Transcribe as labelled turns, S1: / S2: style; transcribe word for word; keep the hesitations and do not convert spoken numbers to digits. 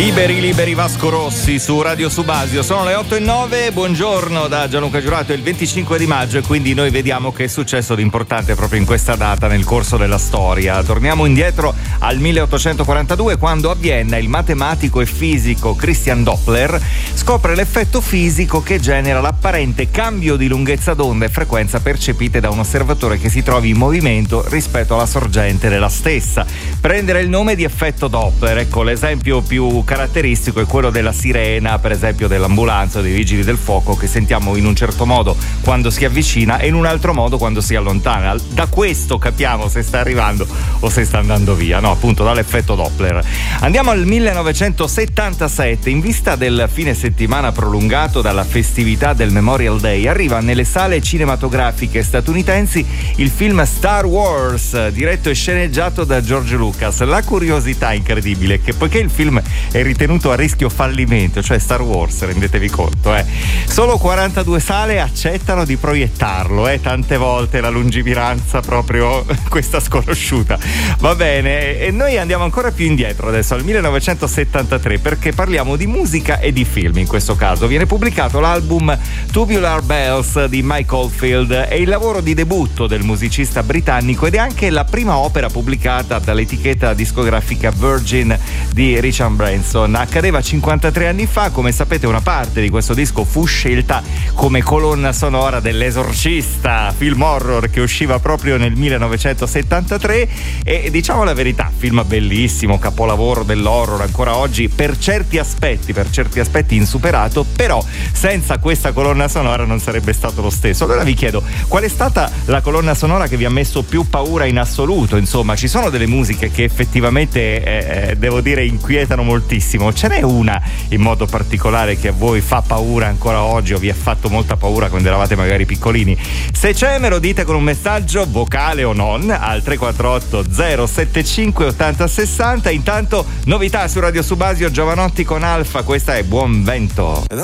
S1: Liberi, liberi Vasco Rossi su Radio Subasio. Sono le otto e nove, buongiorno da Gianluca Giurato, è il venticinque di maggio e quindi noi vediamo che è successo di importante proprio in questa data nel corso della storia. Torniamo indietro al milleottocentoquarantadue, quando a Vienna il matematico e fisico Christian Doppler scopre l'effetto fisico che genera l'apparente cambio di lunghezza d'onda e frequenza percepite da un osservatore che si trovi in movimento rispetto alla sorgente della stessa. Prendere il nome di effetto Doppler, ecco, l'esempio più caratteristico è quello della sirena, per esempio dell'ambulanza o dei vigili del fuoco, che sentiamo in un certo modo quando si avvicina e in un altro modo quando si allontana. Da questo capiamo se sta arrivando o se sta andando via, no, appunto dall'effetto Doppler. Andiamo al millenovecentosettantasette. In vista del fine settimana prolungato dalla festività del Memorial Day, arriva nelle sale cinematografiche statunitensi il film Star Wars, diretto e sceneggiato da George Lucas. La curiosità incredibile è che poiché il film è ritenuto a rischio fallimento, cioè Star Wars, rendetevi conto, eh. Solo quarantadue sale accettano di proiettarlo, eh. Tante volte la lungimiranza proprio questa sconosciuta. Va bene, e noi andiamo ancora più indietro adesso, al millenovecentosettantatré, perché parliamo di musica e di film. In questo caso viene pubblicato l'album Tubular Bells di Mike Oldfield, è il lavoro di debutto del musicista britannico ed è anche la prima opera pubblicata dall'etichetta discografica Virgin di Richard Branson. Accadeva cinquantatré anni fa, come sapete una parte di questo disco fu scelta come colonna sonora dell'Esorcista, film horror che usciva proprio nel millenovecentosettantatré, e diciamo la verità, film bellissimo, capolavoro dell'horror, ancora oggi per certi aspetti, per certi aspetti insuperato, però senza questa colonna sonora non sarebbe stato lo stesso. Allora vi chiedo, qual è stata la colonna sonora che vi ha messo più paura in assoluto? Insomma, ci sono delle musiche che effettivamente eh, devo dire inquietano moltissimo. Ce n'è una in modo particolare che a voi fa paura ancora oggi o vi ha fatto molta paura quando eravate magari piccolini? Se c'è, me lo dite con un messaggio vocale o non al tre quattro otto zero sette cinque otto zero sei zero. Intanto novità su Radio Subasio, Giovanotti con Alfa, questa è Buon Vento.